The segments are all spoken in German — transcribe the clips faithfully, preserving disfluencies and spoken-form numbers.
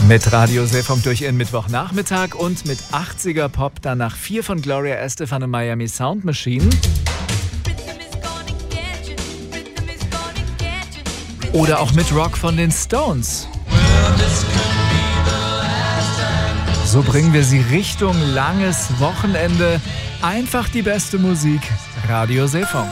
Mit Radio Seefunk durch Ihren Mittwochnachmittag und mit achtziger Pop dann nach vier von Gloria Estefan und Miami Sound Machine. Oder auch mit Rock von den Stones. So bringen wir Sie Richtung langes Wochenende. Einfach die beste Musik. Radio Seefunk.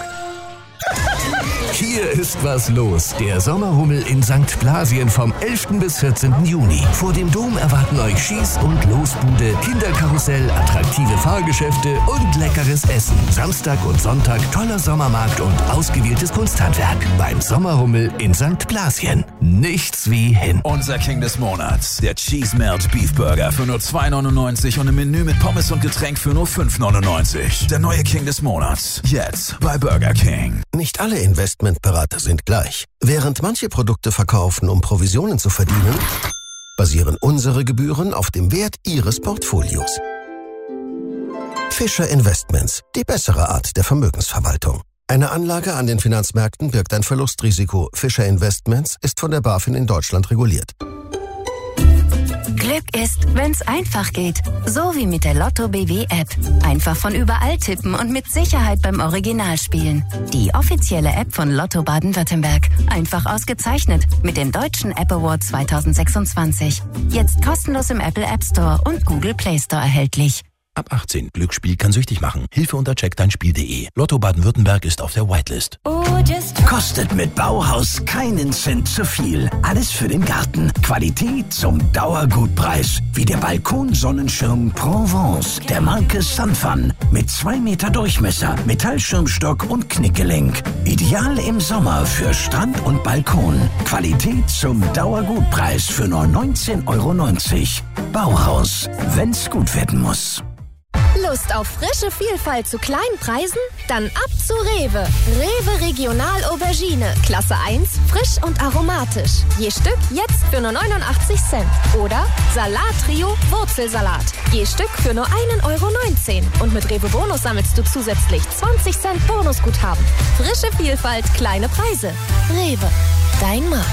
Hier ist was los. Der Sommerhummel in Sankt Blasien vom elften bis vierzehnten Juni. Vor dem Dom erwarten euch Schieß- und Losbude, Kinderkarussell, attraktive Fahrgeschäfte und leckeres Essen. Samstag und Sonntag toller Sommermarkt und ausgewähltes Kunsthandwerk. Beim Sommerhummel in Sankt Blasien. Nichts wie hin. Unser King des Monats. Der Cheese Melt Beef Burger für nur zwei neunundneunzig und ein Menü mit Pommes und Getränk für nur fünf neunundneunzig. Der neue King des Monats. Jetzt bei Burger King. Nicht alle Investmentberater sind gleich. Während manche Produkte verkaufen, um Provisionen zu verdienen, basieren unsere Gebühren auf dem Wert Ihres Portfolios. Fischer Investments, die bessere Art der Vermögensverwaltung. Eine Anlage an den Finanzmärkten birgt ein Verlustrisiko. Fischer Investments ist von der BaFin in Deutschland reguliert. Glück ist, wenn's einfach geht. So wie mit der Lotto B W App. Einfach von überall tippen und mit Sicherheit beim Original spielen. Die offizielle App von Lotto Baden-Württemberg. Einfach ausgezeichnet mit dem Deutschen App Award zweitausendsechsundzwanzig. Jetzt kostenlos im Apple App Store und Google Play Store erhältlich. Ab achtzehn. Glücksspiel kann süchtig machen. Hilfe unter check dein spiel punkt de. Lotto Baden-Württemberg ist auf der Whitelist. Kostet mit Bauhaus keinen Cent zu viel. Alles für den Garten. Qualität zum Dauergutpreis. Wie der Balkonsonnenschirm Provence der Marke Sunfun. Mit zwei Meter Durchmesser, Metallschirmstock und Knickgelenk. Ideal im Sommer für Strand und Balkon. Qualität zum Dauergutpreis für nur neunzehn Euro neunzig. Bauhaus, wenn's gut werden muss. Lust auf frische Vielfalt zu kleinen Preisen? Dann ab zu Rewe. Rewe Regional Aubergine. Klasse eins, frisch und aromatisch. Je Stück jetzt für nur neunundachtzig Cent. Oder Salat Trio Wurzelsalat. Je Stück für nur einen Euro neunzehn. Und mit Rewe Bonus sammelst du zusätzlich zwanzig Cent Bonusguthaben. Frische Vielfalt, kleine Preise. Rewe, dein Markt.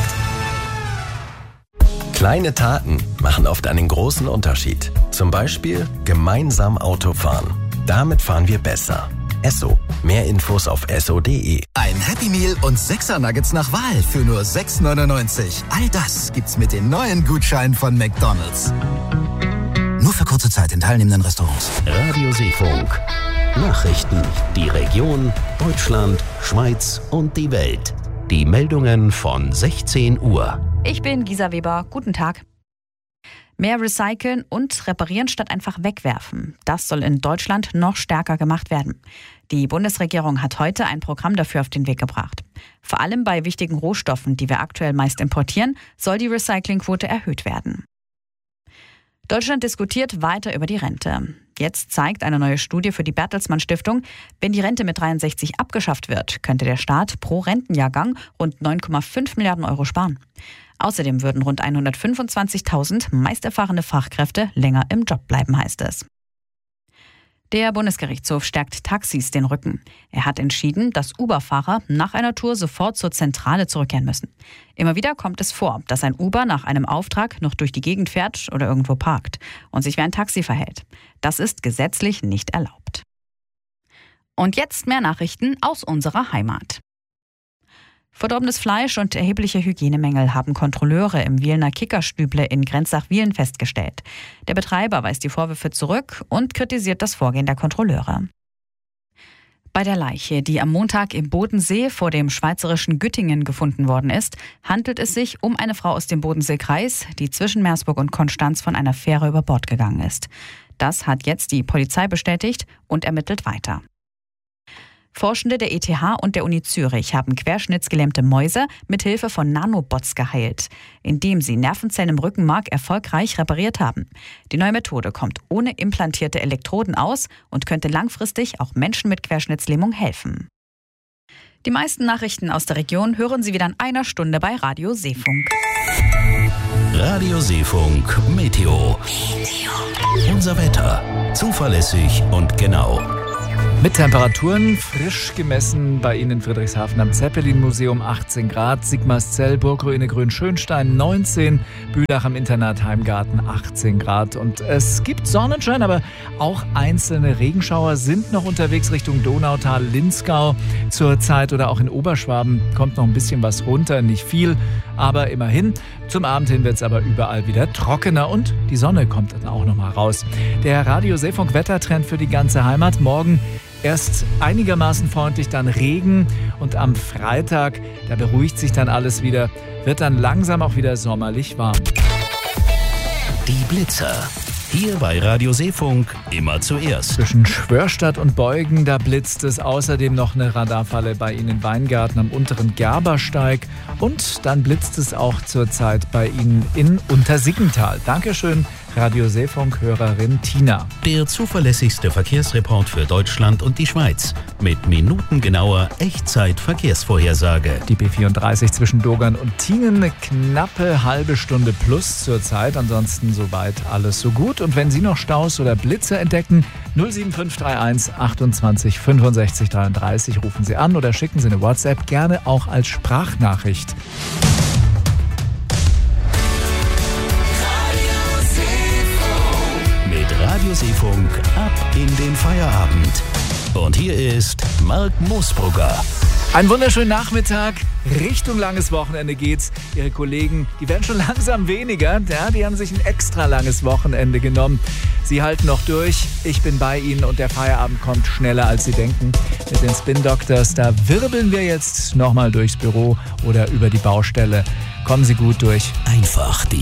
Kleine Taten machen oft einen großen Unterschied. Zum Beispiel gemeinsam Auto fahren. Damit fahren wir besser. Esso. Mehr Infos auf esso punkt de. Ein Happy Meal und sechser Nuggets nach Wahl für nur sechs neunundneunzig. All das gibt's mit den neuen Gutscheinen von McDonald's. Nur für kurze Zeit in teilnehmenden Restaurants. Radio Seefunk. Nachrichten. Die Region, Deutschland, Schweiz und die Welt. Die Meldungen von sechzehn Uhr. Ich bin Gisa Weber. Guten Tag. Mehr recyceln und reparieren statt einfach wegwerfen. Das soll in Deutschland noch stärker gemacht werden. Die Bundesregierung hat heute ein Programm dafür auf den Weg gebracht. Vor allem bei wichtigen Rohstoffen, die wir aktuell meist importieren, soll die Recyclingquote erhöht werden. Deutschland diskutiert weiter über die Rente. Jetzt zeigt eine neue Studie für die Bertelsmann Stiftung, wenn die Rente mit dreiundsechzig abgeschafft wird, könnte der Staat pro Rentenjahrgang rund neun Komma fünf Milliarden Euro sparen. Außerdem würden rund hundertfünfundzwanzigtausend meist erfahrene Fachkräfte länger im Job bleiben, heißt es. Der Bundesgerichtshof stärkt Taxis den Rücken. Er hat entschieden, dass Uber-Fahrer nach einer Tour sofort zur Zentrale zurückkehren müssen. Immer wieder kommt es vor, dass ein Uber nach einem Auftrag noch durch die Gegend fährt oder irgendwo parkt und sich wie ein Taxi verhält. Das ist gesetzlich nicht erlaubt. Und jetzt mehr Nachrichten aus unserer Heimat. Verdorbenes Fleisch und erhebliche Hygienemängel haben Kontrolleure im Wielner Kickerstüble in Grenzach-Wielen festgestellt. Der Betreiber weist die Vorwürfe zurück und kritisiert das Vorgehen der Kontrolleure. Bei der Leiche, die am Montag im Bodensee vor dem schweizerischen Güttingen gefunden worden ist, handelt es sich um eine Frau aus dem Bodenseekreis, die zwischen Meersburg und Konstanz von einer Fähre über Bord gegangen ist. Das hat jetzt die Polizei bestätigt und ermittelt weiter. Forschende der E T H und der Uni Zürich haben querschnittsgelähmte Mäuse mit Hilfe von Nanobots geheilt, indem sie Nervenzellen im Rückenmark erfolgreich repariert haben. Die neue Methode kommt ohne implantierte Elektroden aus und könnte langfristig auch Menschen mit Querschnittslähmung helfen. Die meisten Nachrichten aus der Region hören Sie wieder in einer Stunde bei Radio Seefunk. Radio Seefunk Meteo. Unser Wetter. Zuverlässig und genau. Mit Temperaturen frisch gemessen bei Ihnen in Friedrichshafen am Zeppelin-Museum achtzehn Grad, Sigmarszell, Burgruine Grünschönstein neunzehn, Bülach am Internat Heimgarten achtzehn Grad. Und es gibt Sonnenschein, aber auch einzelne Regenschauer sind noch unterwegs Richtung Donautal, Linzgau zurzeit oder auch in Oberschwaben kommt noch ein bisschen was runter, nicht viel, aber immerhin. Zum Abend hin wird es aber überall wieder trockener und die Sonne kommt dann auch noch mal raus. Der Radio Seefunk Wettertrend für die ganze Heimat. Morgen erst einigermaßen freundlich, dann Regen und am Freitag, da beruhigt sich dann alles wieder, wird dann langsam auch wieder sommerlich warm. Die Blitzer. Hier bei Radio Seefunk immer zuerst. Zwischen Schwörstadt und Beugen, da blitzt es. Außerdem noch eine Radarfalle bei Ihnen in Weingarten am unteren Gerbersteig. Und dann blitzt es auch zurzeit bei Ihnen in Untersiggenthal. Dankeschön, Radio Seefunk-Hörerin Tina. Der zuverlässigste Verkehrsreport für Deutschland und die Schweiz. Mit minutengenauer Echtzeit-Verkehrsvorhersage. Die B vierunddreißig zwischen Dogern und Tiengen, eine knappe halbe Stunde plus zurzeit. Ansonsten soweit alles so gut. Und wenn Sie noch Staus oder Blitze entdecken, null sieben fünf drei eins achtundzwanzig fünfundsechzig dreiunddreißig rufen Sie an oder schicken Sie eine WhatsApp, gerne auch als Sprachnachricht. Radio Seefunk ab in den Feierabend. Und hier ist Marc Moosbrugger. Einen wunderschönen Nachmittag. Richtung langes Wochenende geht's. Ihre Kollegen, die werden schon langsam weniger. Ja, die haben sich ein extra langes Wochenende genommen. Sie halten noch durch. Ich bin bei Ihnen und der Feierabend kommt schneller, als Sie denken. Mit den Spin Doctors, da wirbeln wir jetzt nochmal durchs Büro oder über die Baustelle. Kommen Sie gut durch. Einfach die